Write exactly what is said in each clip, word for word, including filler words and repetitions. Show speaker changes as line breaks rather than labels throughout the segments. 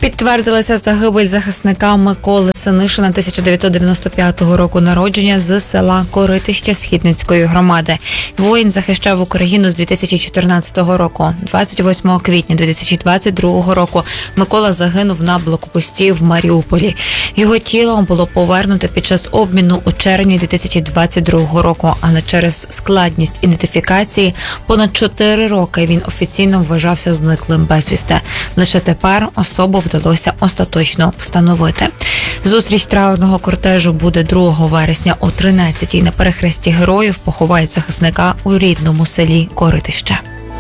Підтвердилася загибель захисника Миколи Синишина тисяча дев'ятсот дев'яносто п'ятого року народження з села Коритище Східницької громади. Воїн захищав Україну з дві тисячі чотирнадцятого року. двадцять восьмого квітня дві тисячі двадцять другого року Микола загинув на блокпості в Маріуполі. Його тіло було повернуто під час обміну у червні дві тисячі двадцять другого року, але через складність ідентифікації понад чотири роки він офіційно вважався зниклим безвісти. Лише тепер особу вдалося остаточно встановити. Зустріч траурного кортежу буде другого вересня о тринадцятій. На перехресті героїв поховають захисника у рідному селі Коритище.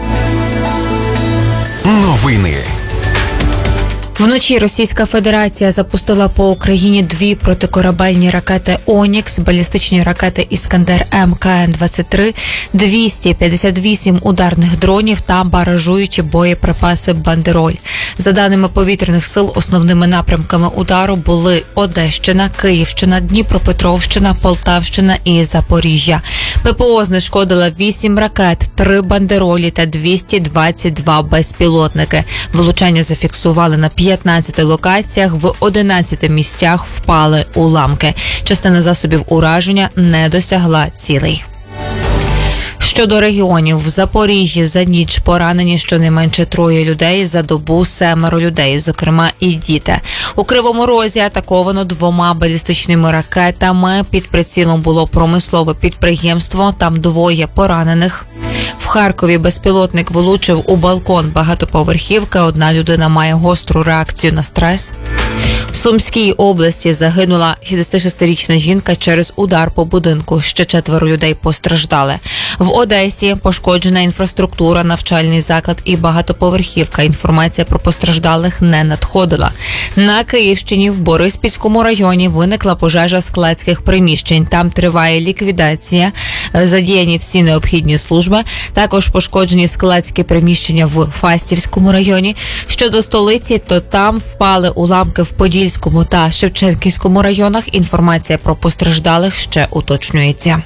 Новини.
Вночі Російська Федерація запустила по Україні дві протикорабельні ракети «Онікс», балістичні ракети «Іскандер-М» Ка Ен двадцять три, двісті п'ятдесят вісім ударних дронів та баражуючі боєприпаси «Бандероль». За даними повітряних сил, основними напрямками удару були Одещина, Київщина, Дніпропетровщина, Полтавщина і Запоріжжя. Пе Пе О знешкодила вісім ракет, три бандеролі та двісті двадцять два безпілотники. Влучання зафіксували на п'ятнадцяти локаціях, в одинадцяти місцях впали уламки. Частина засобів ураження не досягла цілей. Щодо регіонів, в Запоріжжі за ніч поранені щонайменше троє людей, за добу семеро людей, зокрема і діти. У Кривому Розі атаковано двома балістичними ракетами. Під прицілом було промислове підприємство, там двоє поранених. В Харкові безпілотник влучив у балкон багатоповерхівки. Одна людина має гостру реакцію на стрес. В Сумській області загинула шістдесятишестирічна жінка через удар по будинку. Ще четверо людей постраждали. В Одесі пошкоджена інфраструктура, навчальний заклад і багатоповерхівка. Інформація про постраждалих не надходила. На Київщині в Бориспільському районі виникла пожежа складських приміщень. Там триває ліквідація. Задіяні всі необхідні служби. Також пошкоджені складські приміщення в Фастівському районі. Щодо столиці, то там впали уламки в Подільському та Шевченківському районах. Інформація про постраждалих ще уточнюється.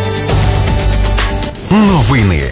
Новини.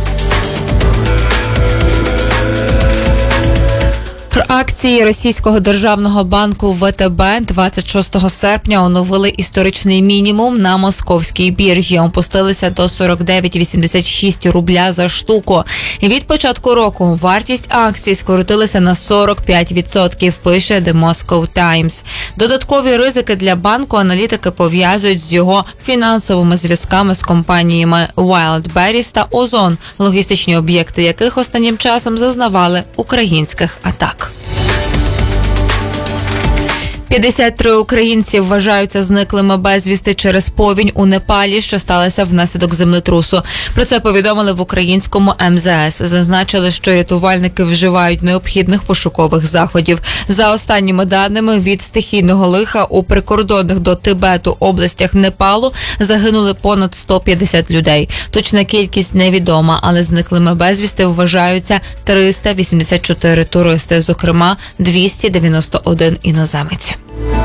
Акції російського державного банку Ве Те Бе двадцять шостого серпня оновили історичний мінімум на московській біржі. Опустилися до сорок дев'ять вісімдесят шість рубля за штуку. Від початку року вартість акцій скоротилася на сорок п'ять відсотків, пише The Moscow Times. Додаткові ризики для банку аналітики пов'язують з його фінансовими зв'язками з компаніями Wildberries та Озон, логістичні об'єкти яких останнім часом зазнавали українських атак. п'ятдесят три українці вважаються зниклими безвісти через повінь у Непалі, що сталося внаслідок землетрусу. Про це повідомили в українському Ем Зе Ес. Зазначили, що рятувальники вживають необхідних пошукових заходів. За останніми даними, від стихійного лиха у прикордонних до Тибету областях Непалу загинули понад сто п'ятдесят людей. Точна кількість невідома, але зниклими безвісти вважаються триста вісімдесят чотири туристи, зокрема двісті дев'яносто один іноземець.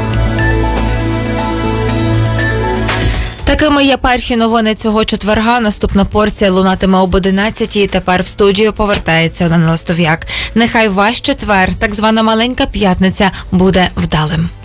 Такими є перші новини цього четверга. Наступна порція лунатиме об одинадцятій. Тепер в студію повертається Олена Ластов'як. Нехай ваш четвер, так звана маленька п'ятниця, буде вдалим.